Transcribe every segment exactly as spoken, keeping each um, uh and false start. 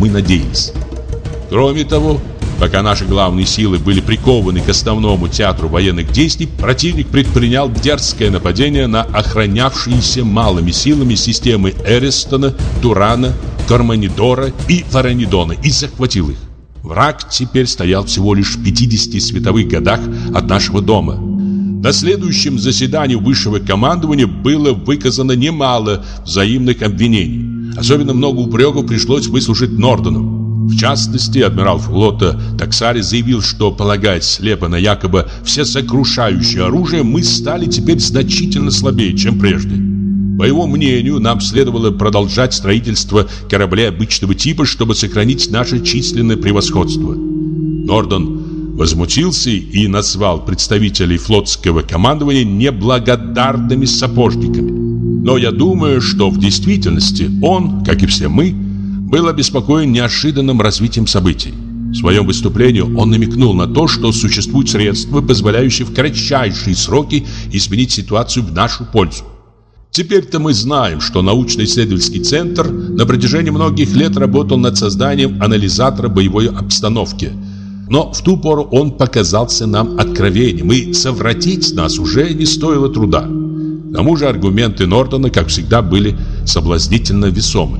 мы надеялись. Кроме того, пока наши главные силы были прикованы к основному театру военных действий, противник предпринял дерзкое нападение на охранявшиеся малыми силами системы Эристона, Турана, Карманидора и Фаранидона и захватил их. Враг теперь стоял всего лишь в пятидесяти световых годах от нашего дома. На следующем заседании высшего командования было выказано немало взаимных обвинений. Особенно много упреков пришлось выслушать Нордену. В частности, адмирал флота Таксари заявил, что, полагаясь слепо на якобы всесокрушающее оружие, мы стали теперь значительно слабее, чем прежде. По его мнению, нам следовало продолжать строительство кораблей обычного типа, чтобы сохранить наше численное превосходство. Норден возмутился и назвал представителей флотского командования неблагодарными сапожниками. Но я думаю, что в действительности он, как и все мы, был обеспокоен неожиданным развитием событий. В своем выступлении он намекнул на то, что существуют средства, позволяющие в кратчайшие сроки изменить ситуацию в нашу пользу. Теперь-то мы знаем, что научно-исследовательский центр на протяжении многих лет работал над созданием анализатора боевой обстановки. Но в ту пору он показался нам откровением, и совратить нас уже не стоило труда. К тому же аргументы Нордена, как всегда, были соблазнительно весомы.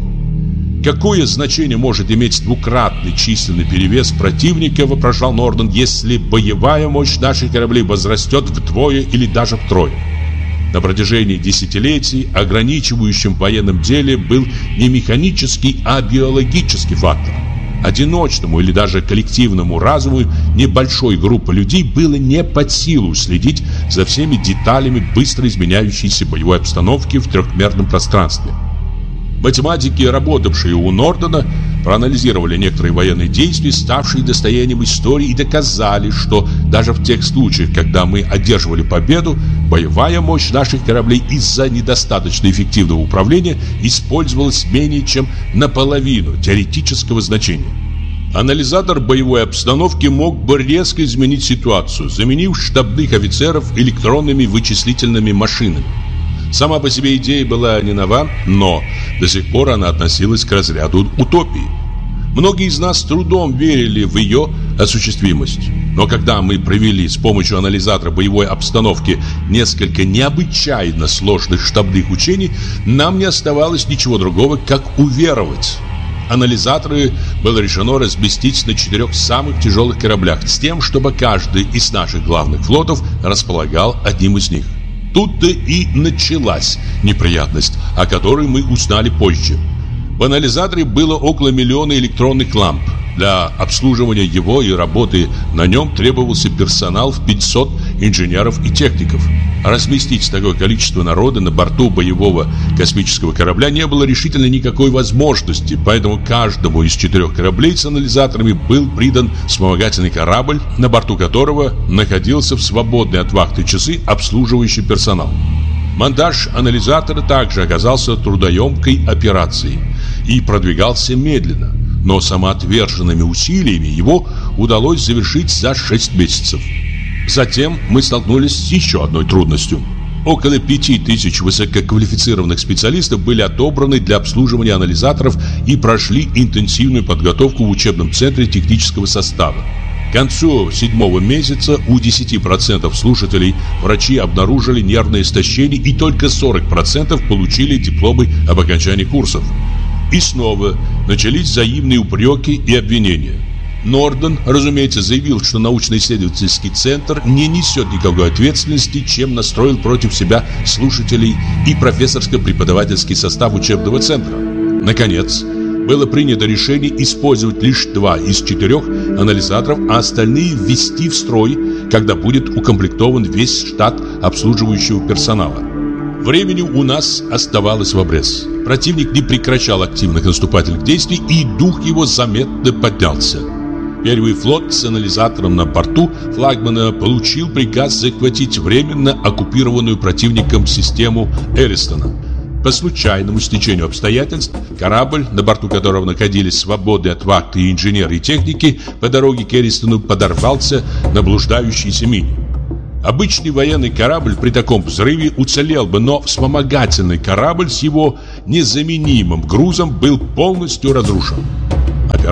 Какое значение может иметь двукратный численный перевес противника, вопрошал Норден, если боевая мощь наших кораблей возрастет вдвое или даже втрое? На протяжении десятилетий ограничивающим в военном деле был не механический, а биологический фактор. Одиночному или даже коллективному разуму небольшой группы людей было не под силу следить за всеми деталями быстро изменяющейся боевой обстановки в трехмерном пространстве. Математики, работавшие у Нордена, проанализировали некоторые военные действия, ставшие достоянием истории, и доказали, что даже в тех случаях, когда мы одерживали победу, боевая мощь наших кораблей из-за недостаточно эффективного управления использовалась менее чем наполовину теоретического значения. Анализатор боевой обстановки мог бы резко изменить ситуацию, заменив штабных офицеров электронными вычислительными машинами. Сама по себе идея была не нова, но до сих пор она относилась к разряду утопии. Многие из нас с трудом верили в ее осуществимость. Но когда мы провели с помощью анализатора боевой обстановки несколько необычайно сложных штабных учений, нам не оставалось ничего другого, как уверовать. Анализаторы было решено разместить на четырех самых тяжелых кораблях, с тем, чтобы каждый из наших главных флотов располагал одним из них. Тут-то и началась неприятность, о которой мы узнали позже. В анализаторе было около миллиона электронных ламп. Для обслуживания его и работы на нем требовался персонал в пятьсот инженеров и техников. Разместить такое количество народа на борту боевого космического корабля не было решительно никакой возможности, поэтому каждому из четырех кораблей с анализаторами был придан вспомогательный корабль, на борту которого находился в свободные от вахты часы обслуживающий персонал. Монтаж анализатора также оказался трудоемкой операцией и продвигался медленно, но самоотверженными усилиями его удалось завершить за шесть месяцев. Затем мы столкнулись с еще одной трудностью. Около пяти тысяч высококвалифицированных специалистов были отобраны для обслуживания анализаторов и прошли интенсивную подготовку в учебном центре технического состава. К концу седьмого месяца у десяти процентов слушателей врачи обнаружили нервное истощение, и только сорок процентов получили дипломы об окончании курсов. И снова начались взаимные упреки и обвинения. Норден, разумеется, заявил, что научно-исследовательский центр не несет никакой ответственности, чем настроил против себя слушателей и профессорско-преподавательский состав учебного центра. Наконец, было принято решение использовать лишь два из четырех анализаторов, а остальные ввести в строй, когда будет укомплектован весь штат обслуживающего персонала. Времени у нас оставалось в обрез. Противник не прекращал активных наступательных действий, и дух его заметно поднялся. Первый флот с анализатором на борту флагмана получил приказ захватить временно оккупированную противником систему Эристона. По случайному стечению обстоятельств корабль, на борту которого находились свободные от вахты инженеры и техники, по дороге к Эристону подорвался на блуждающейся мине. Обычный военный корабль при таком взрыве уцелел бы, но вспомогательный корабль с его незаменимым грузом был полностью разрушен.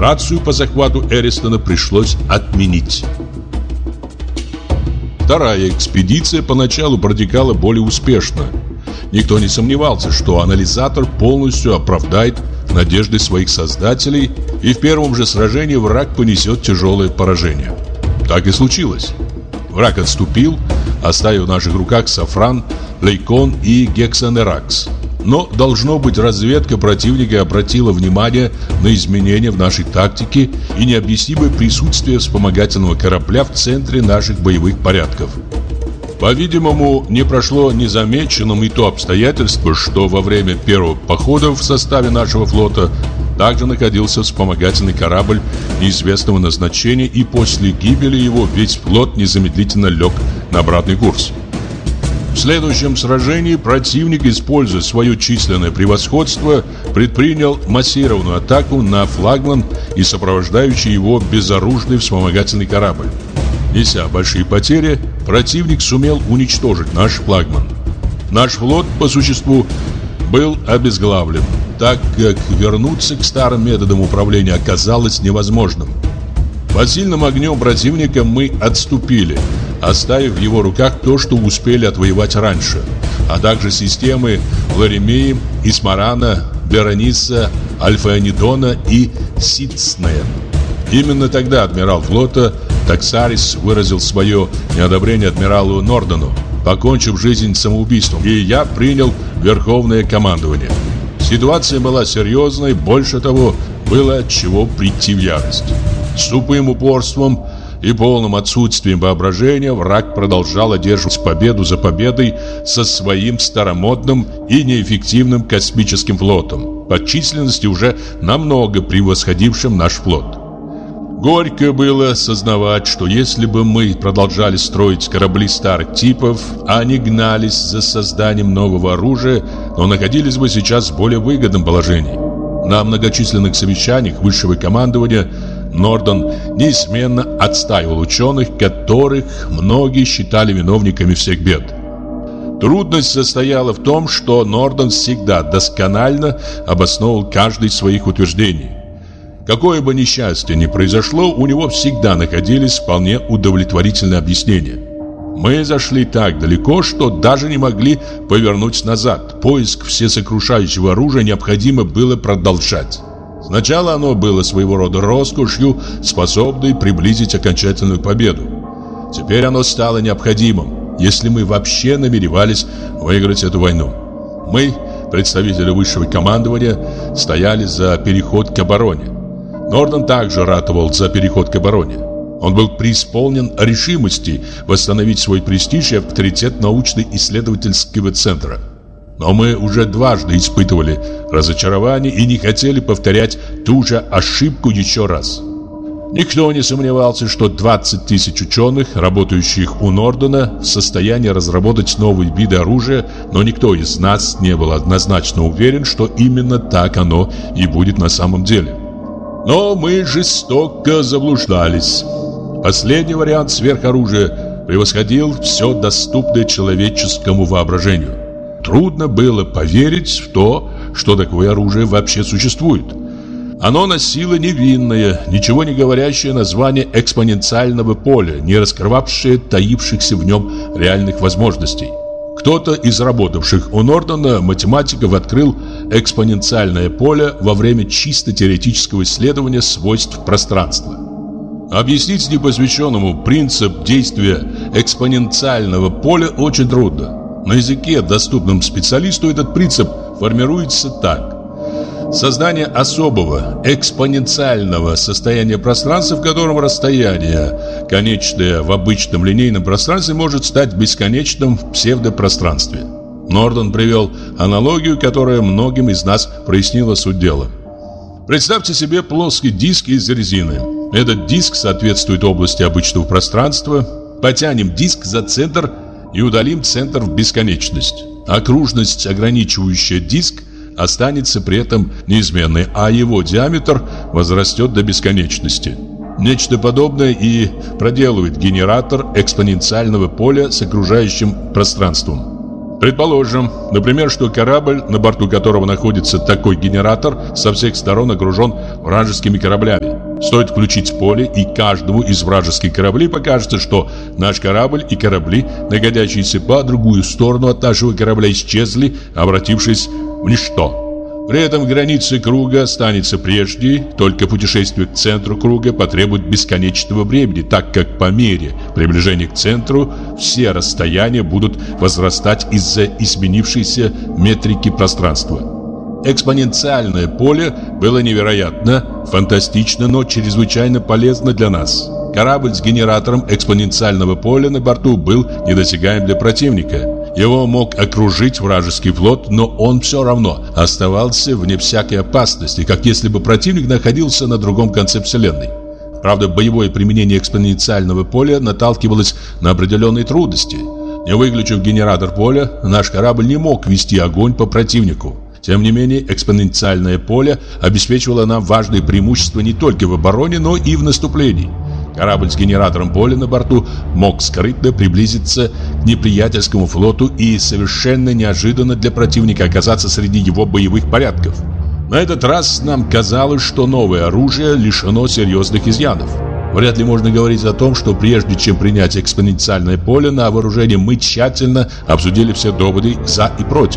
Операцию по захвату Эристона пришлось отменить. Вторая экспедиция поначалу протекала более успешно. Никто не сомневался, что анализатор полностью оправдает надежды своих создателей, и в первом же сражении враг понесет тяжелое поражение. Так и случилось. Враг отступил, оставив в наших руках Сафран, Лейкон и Гексанеракс. Но, должно быть, разведка противника обратила внимание на изменения в нашей тактике и необъяснимое присутствие вспомогательного корабля в центре наших боевых порядков. По-видимому, не прошло незамеченным и то обстоятельство, что во время первого похода в составе нашего флота также находился вспомогательный корабль неизвестного назначения, и после гибели его весь флот незамедлительно лег на обратный курс. В следующем сражении противник, используя свое численное превосходство, предпринял массированную атаку на флагман и сопровождающий его безоружный вспомогательный корабль. Неся большие потери, противник сумел уничтожить наш флагман. Наш флот, по существу, был обезглавлен, так как вернуться к старым методам управления оказалось невозможным. Под сильным огнем противника мы отступили, оставив в его руках то, что успели отвоевать раньше, а также системы Ларемеи, Исмарана, Берониса, Альфа-Анидона и Ситснея. Именно тогда адмирал флота Таксарис выразил свое неодобрение адмиралу Нордону, покончив жизнь самоубийством, и я принял верховное командование. Ситуация была серьезной, больше того, было от чего прийти в ярость. С тупым упорством и полным отсутствием воображения враг продолжал одерживать победу за победой со своим старомодным и неэффективным космическим флотом, по численности уже намного превосходившим наш флот. Горько было сознавать, что если бы мы продолжали строить корабли старых типов, а не гнались за созданием нового оружия, но находились бы сейчас в более выгодном положении. На многочисленных совещаниях высшего командования Нордон неизменно отстаивал ученых, которых многие считали виновниками всех бед. Трудность состояла в том, что Нордон всегда досконально обосновывал каждое из своих утверждений. Какое бы несчастье ни произошло, у него всегда находились вполне удовлетворительные объяснения. Мы зашли так далеко, что даже не могли повернуть назад. Поиск всесокрушающего оружия необходимо было продолжать. Сначала оно было своего рода роскошью, способной приблизить окончательную победу. Теперь оно стало необходимым, если мы вообще намеревались выиграть эту войну. Мы, представители высшего командования, стояли за переход к обороне. Нордон также ратовал за переход к обороне. Он был преисполнен решимости восстановить свой престиж и авторитет научно-исследовательского центра. Но мы уже дважды испытывали разочарование и не хотели повторять ту же ошибку еще раз. Никто не сомневался, что двадцать тысяч ученых, работающих у Нордона, в состоянии разработать новые виды оружия, но никто из нас не был однозначно уверен, что именно так оно и будет на самом деле. Но мы жестоко заблуждались. Последний вариант сверхоружия превосходил все доступное человеческому воображению. Трудно было поверить в то, что такое оружие вообще существует. Оно носило невинное, ничего не говорящее название экспоненциального поля, не раскрывавшее таившихся в нем реальных возможностей. Кто-то из работавших у Нордона математиков открыл экспоненциальное поле во время чисто теоретического исследования свойств пространства. Объяснить непосвященному принцип действия экспоненциального поля очень трудно. На языке, доступном специалисту, этот принцип формируется так. Создание особого экспоненциального состояния пространства, в котором расстояние, конечное в обычном линейном пространстве, может стать бесконечным в псевдопространстве. Нордон привел аналогию, которая многим из нас прояснила суть дела. Представьте себе плоский диск из резины. Этот диск соответствует области обычного пространства. Потянем диск за центр и удалим центр в бесконечность. Окружность, ограничивающая диск, останется при этом неизменной, а его диаметр возрастет до бесконечности. Нечто подобное и проделывает генератор экспоненциального поля с окружающим пространством. Предположим, например, что корабль, на борту которого находится такой генератор, со всех сторон окружен вражескими кораблями. Стоит включить поле, и каждому из вражеских кораблей покажется, что наш корабль и корабли, находящиеся по другую сторону от нашего корабля, исчезли, обратившись в ничто. При этом граница круга останется прежней, только путешествие к центру круга потребует бесконечного времени, так как по мере приближения к центру все расстояния будут возрастать из-за изменившейся метрики пространства. Экспоненциальное поле было невероятно, фантастично, но чрезвычайно полезно для нас. Корабль с генератором экспоненциального поля на борту был недосягаем для противника. Его мог окружить вражеский флот, но он все равно оставался вне всякой опасности, как если бы противник находился на другом конце Вселенной. Правда, боевое применение экспоненциального поля наталкивалось на определенные трудности. Не выключив генератор поля, наш корабль не мог вести огонь по противнику. Тем не менее, экспоненциальное поле обеспечивало нам важные преимущества не только в обороне, но и в наступлении. Корабль с генератором поля на борту мог скрытно приблизиться к неприятельскому флоту и совершенно неожиданно для противника оказаться среди его боевых порядков. На этот раз нам казалось, что новое оружие лишено серьезных изъянов. Вряд ли можно говорить о том, что прежде чем принять экспоненциальное поле на вооружение, мы тщательно обсудили все доводы «за» и «против».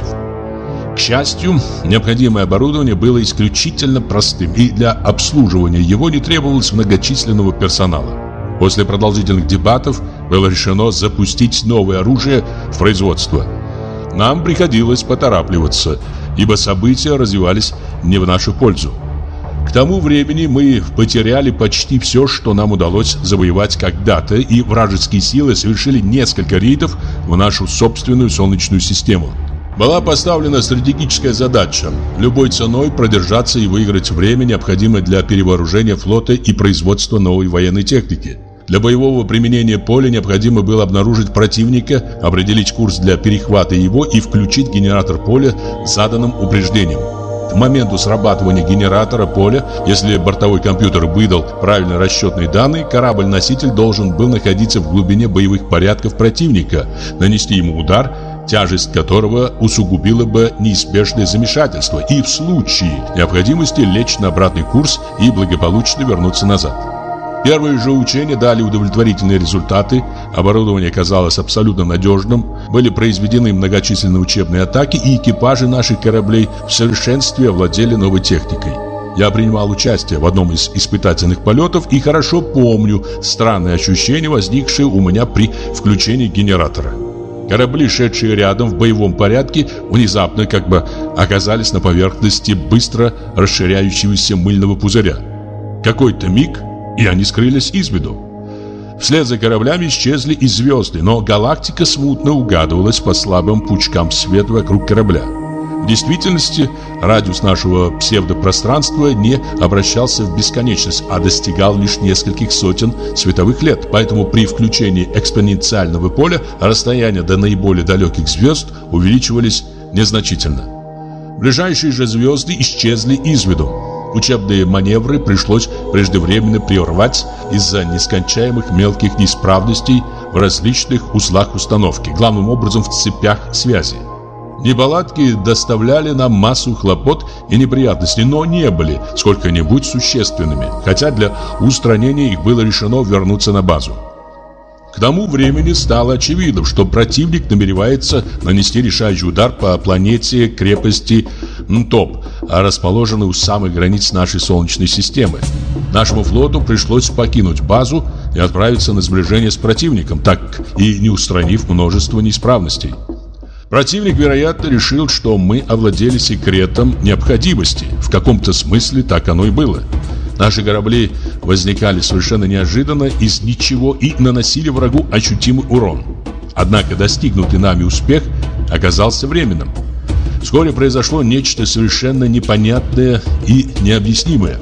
К счастью, необходимое оборудование было исключительно простым, и для обслуживания его не требовалось многочисленного персонала. После продолжительных дебатов было решено запустить новое оружие в производство. Нам приходилось поторапливаться, ибо события развивались не в нашу пользу. К тому времени мы потеряли почти все, что нам удалось завоевать когда-то, и вражеские силы совершили несколько рейдов в нашу собственную Солнечную систему. Была поставлена стратегическая задача – любой ценой продержаться и выиграть время, необходимое для перевооружения флота и производства новой военной техники. Для боевого применения поля необходимо было обнаружить противника, определить курс для перехвата его и включить генератор поля с заданным упреждением. К моменту срабатывания генератора поля, если бортовой компьютер выдал правильно расчетные данные, корабль-носитель должен был находиться в глубине боевых порядков противника, нанести ему удар, тяжесть которого усугубила бы неизбежное замешательство, и в случае необходимости лечь на обратный курс и благополучно вернуться назад. Первые же учения дали удовлетворительные результаты, оборудование оказалось абсолютно надежным, были произведены многочисленные учебные атаки, и экипажи наших кораблей в совершенстве овладели новой техникой. Я принимал участие в одном из испытательных полетов и хорошо помню странные ощущения, возникшие у меня при включении генератора. Корабли, шедшие рядом в боевом порядке, внезапно как бы оказались на поверхности быстро расширяющегося мыльного пузыря. Какой-то миг, и они скрылись из виду. Вслед за кораблями исчезли и звезды, но галактика смутно угадывалась по слабым пучкам света вокруг корабля. В действительности, радиус нашего псевдопространства не обращался в бесконечность, а достигал лишь нескольких сотен световых лет, поэтому при включении экспоненциального поля расстояния до наиболее далеких звезд увеличивались незначительно. Ближайшие же звезды исчезли из виду. Учебные маневры пришлось преждевременно прервать из-за нескончаемых мелких неисправностей в различных узлах установки, главным образом в цепях связи. Неполадки доставляли нам массу хлопот и неприятностей, но не были сколько-нибудь существенными, хотя для устранения их было решено вернуться на базу. К тому времени стало очевидным, что противник намеревается нанести решающий удар по планете крепости Нтоп, расположенной у самых границ нашей Солнечной системы. Нашему флоту пришлось покинуть базу и отправиться на сближение с противником, так и не устранив множество неисправностей. Противник, вероятно, решил, что мы овладели секретом необходимости. В каком-то смысле так оно и было. Наши корабли возникали совершенно неожиданно из ничего и наносили врагу ощутимый урон. Однако достигнутый нами успех оказался временным. Вскоре произошло нечто совершенно непонятное и необъяснимое.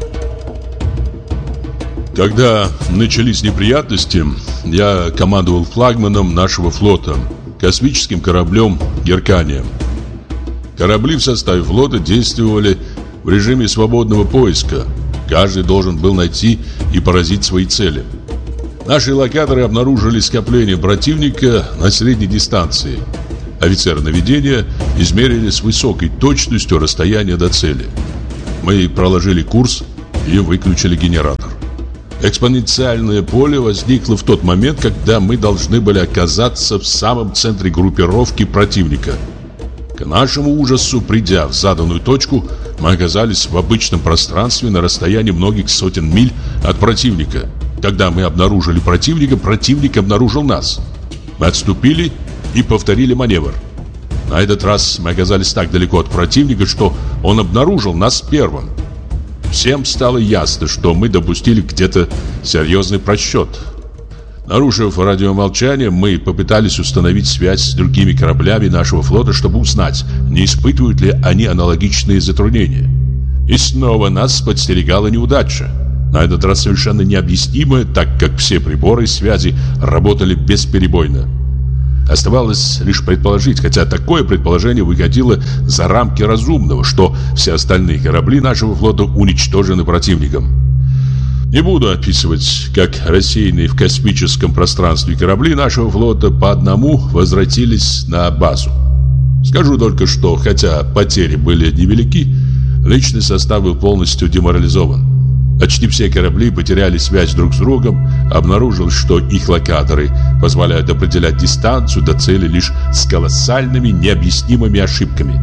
Когда начались неприятности, я командовал флагманом нашего флота, космическим кораблем «Геркания». Корабли в составе флота действовали в режиме свободного поиска. Каждый должен был найти и поразить свои цели. Наши локаторы обнаружили скопление противника на средней дистанции. офицеры наведения измерили с высокой точностью расстояние до цели. Мы проложили курс и выключили генератор. Экспоненциальное поле возникло в тот момент, когда мы должны были оказаться в самом центре группировки противника. К нашему ужасу, придя в заданную точку, мы оказались в обычном пространстве на расстоянии многих сотен миль от противника. Когда мы обнаружили противника, противник обнаружил нас. Мы отступили и повторили маневр. На этот раз мы оказались так далеко от противника, что он обнаружил нас первым. Всем стало ясно, что мы допустили где-то серьезный просчет. Нарушив радиомолчание, мы попытались установить связь с другими кораблями нашего флота, чтобы узнать, не испытывают ли они аналогичные затруднения. И снова нас подстерегала неудача. На этот раз совершенно необъяснимая, так как все приборы связи работали бесперебойно. Оставалось лишь предположить, хотя такое предположение выходило за рамки разумного, что все остальные корабли нашего флота уничтожены противником. Не буду описывать, как рассеянные в космическом пространстве корабли нашего флота по одному возвратились на базу. Скажу только, что хотя потери были невелики, личный состав был полностью деморализован. Почти все корабли потеряли связь друг с другом. Обнаружилось, что их локаторы позволяют определять дистанцию до цели лишь с колоссальными необъяснимыми ошибками.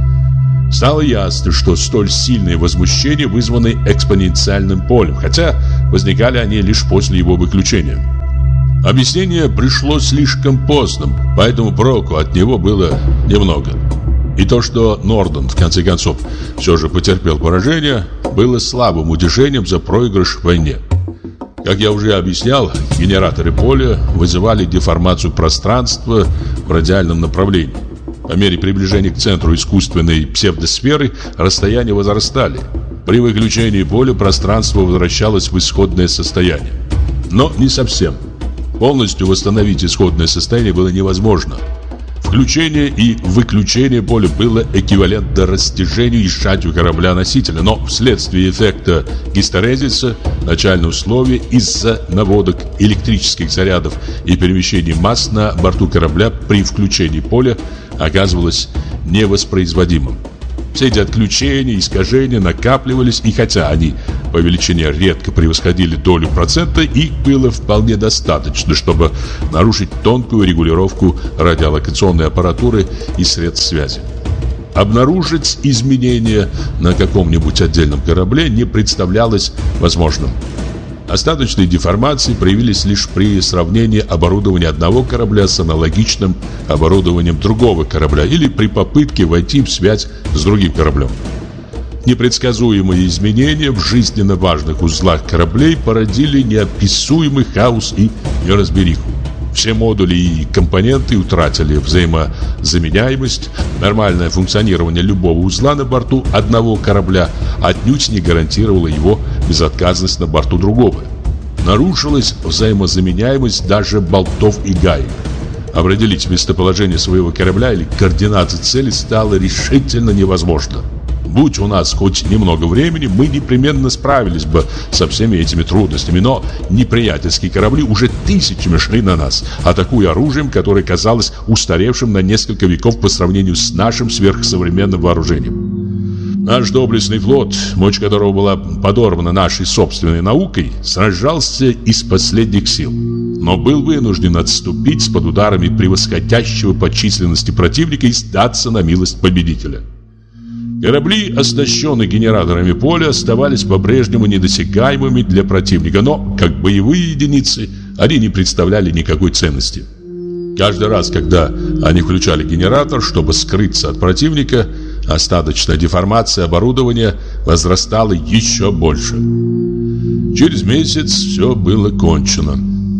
Стало ясно, что столь сильные возмущения вызваны экспоненциальным полем, хотя возникали они лишь после его выключения. Объяснение пришло слишком поздно, поэтому проку от него было немного. И то, что Норден в конце концов все же потерпел поражение, было слабым утешением за проигрыш в войне. Как я уже объяснял, генераторы поля вызывали деформацию пространства в радиальном направлении. По мере приближения к центру искусственной псевдосферы расстояния возрастали. При выключении поля пространство возвращалось в исходное состояние. Но не совсем. Полностью восстановить исходное состояние было невозможно. Включение и выключение поля было эквивалентно растяжению и сжатию корабля-носителя, но вследствие эффекта гистерезиса начальное условие из-за наводок электрических зарядов и перемещений масс на борту корабля при включении поля оказывалось невоспроизводимым. Все эти отключения, искажения накапливались, и хотя они по величине редко превосходили долю процента, их было вполне достаточно, чтобы нарушить тонкую регулировку радиолокационной аппаратуры и средств связи. Обнаружить изменения на каком-нибудь отдельном корабле не представлялось возможным. Остаточные деформации проявились лишь при сравнении оборудования одного корабля с аналогичным оборудованием другого корабля или при попытке войти в связь с другим кораблем. Непредсказуемые изменения в жизненно важных узлах кораблей породили неописуемый хаос и неразбериху. Все модули и компоненты утратили взаимозаменяемость. Нормальное функционирование любого узла на борту одного корабля отнюдь не гарантировало его безотказность на борту другого. Нарушилась взаимозаменяемость даже болтов и гаек. Определить местоположение своего корабля или координаты цели стало решительно невозможно. Будь у нас хоть немного времени, мы непременно справились бы со всеми этими трудностями, но неприятельские корабли уже тысячами шли на нас, атакуя оружием, которое казалось устаревшим на несколько веков по сравнению с нашим сверхсовременным вооружением. Наш доблестный флот, мощь которого была подорвана нашей собственной наукой, сражался из последних сил, но был вынужден отступить под ударами превосходящего по численности противника и сдаться на милость победителя. Корабли, оснащенные генераторами поля, оставались по-прежнему недосягаемыми для противника, но, как боевые единицы, они не представляли никакой ценности. Каждый раз, когда они включали генератор, чтобы скрыться от противника, остаточная деформация оборудования возрастала еще больше. Через месяц все было кончено.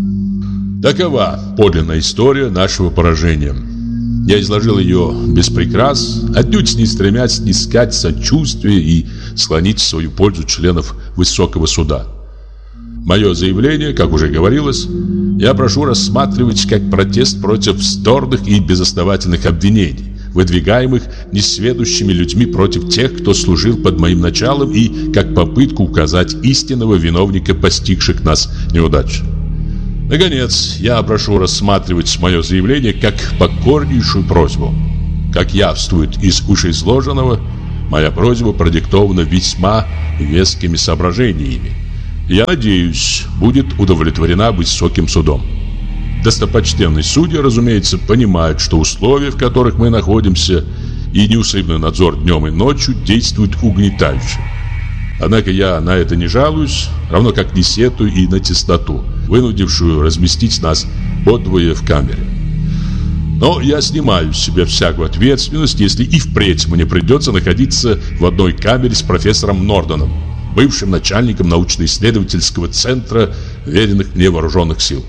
Такова подлинная история нашего поражения. Я изложил ее без прикрас, отнюдь не стремясь снискать сочувствие и склонить в свою пользу членов высокого суда. Мое заявление, как уже говорилось, я прошу рассматривать как протест против вздорных и безосновательных обвинений, выдвигаемых несведущими людьми против тех, кто служил под моим началом, и как попытку указать истинного виновника постигших нас неудач. Наконец, я прошу рассматривать мое заявление как покорнейшую просьбу. Как явствует из вышеизложенного, моя просьба продиктована весьма вескими соображениями. Я надеюсь, будет удовлетворена высоким судом. Достопочтенные судьи, разумеется, понимают, что условия, в которых мы находимся, и неусыпный надзор днем и ночью действуют угнетающе. Однако я на это не жалуюсь, равно как не сетую и на тесноту, вынудившую разместить нас подвое в камере. Но я снимаю с себя всякую ответственность, если и впредь мне придется находиться в одной камере с профессором Нордоном, бывшим начальником научно-исследовательского центра веренных мне вооруженных сил.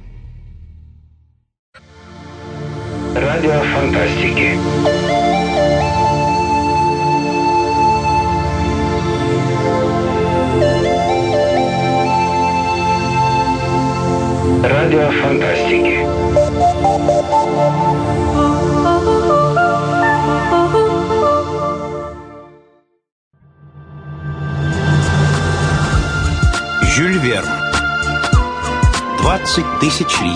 Радио фантастики. Радио фантастики. Жюль Верн. двадцать тысяч лет.